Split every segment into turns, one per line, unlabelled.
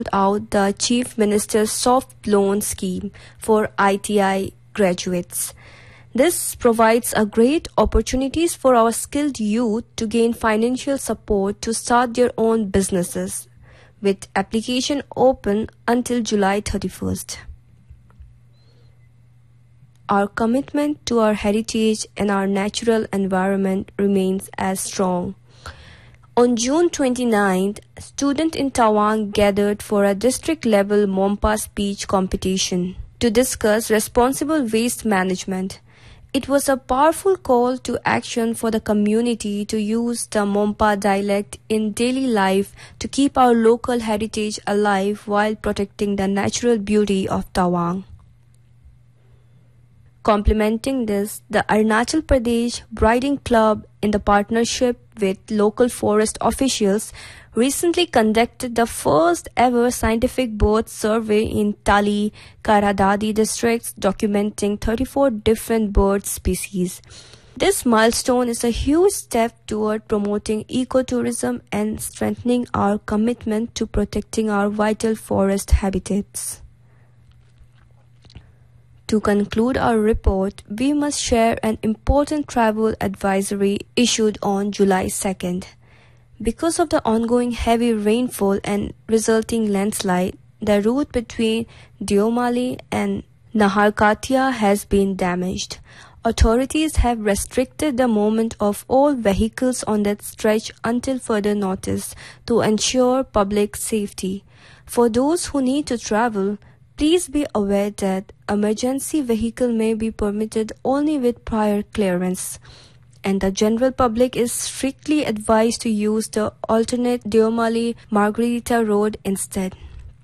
out the Chief Minister's soft loan scheme for ITI graduates. This provides a great opportunities for our skilled youth to gain financial support to start their own businesses, with application open until July 31st. Our commitment to our heritage and our natural environment remains as strong. On June 29th, students in Tawang gathered for a district-level Mompa speech competition to discuss responsible waste management. It was a powerful call to action for the community to use the Mompa dialect in daily life to keep our local heritage alive while protecting the natural beauty of Tawang. Complementing this, the Arunachal Pradesh Breeding Club, in the partnership with local forest officials, recently conducted the first ever scientific bird survey in Tali, Karadadi districts, documenting 34 different bird species. This milestone is a huge step toward promoting ecotourism and strengthening our commitment to protecting our vital forest habitats. To conclude our report, we must share an important travel advisory issued on July 2nd. Because of the ongoing heavy rainfall and resulting landslide, the route between Deomali and Naharkatia has been damaged. Authorities have restricted the movement of all vehicles on that stretch until further notice to ensure public safety. For those who need to travel, please be aware that emergency vehicle may be permitted only with prior clearance, and the general public is strictly advised to use the alternate Deomali Margarita Road instead.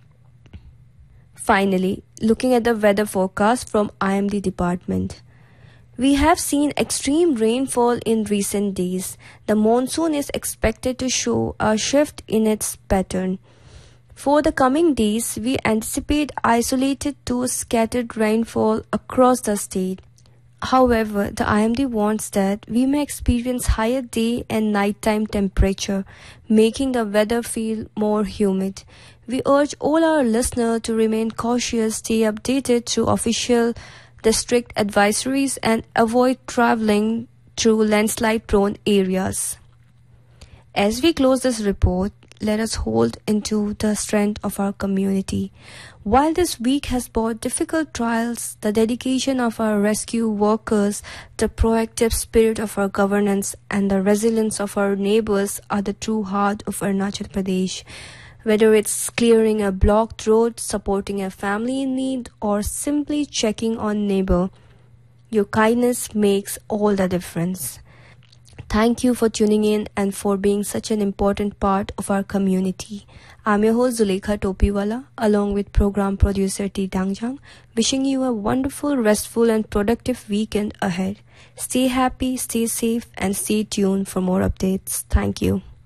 Finally, looking at the weather forecast from IMD department. We have seen extreme rainfall in recent days. The monsoon is expected to show a shift in its pattern. For the coming days, we anticipate isolated to scattered rainfall across the state. However, the IMD warns that we may experience higher day and nighttime temperature, making the weather feel more humid. We urge all our listeners to remain cautious, stay updated through official district advisories, and avoid traveling through landslide-prone areas. As we close this report, let us hold into the strength of our community. While this week has brought difficult trials, the dedication of our rescue workers, the proactive spirit of our governance, and the resilience of our neighbors are the true heart of Arunachal Pradesh. Whether it's clearing a blocked road, supporting a family in need, or simply checking on neighbor, your kindness makes all the difference. Thank you for tuning in and for being such an important part of our community. I'm your host Zulekha Topiwala, along with program producer T. Dangjang, wishing you a wonderful, restful and productive weekend ahead. Stay happy, stay safe and stay tuned for more updates. Thank you.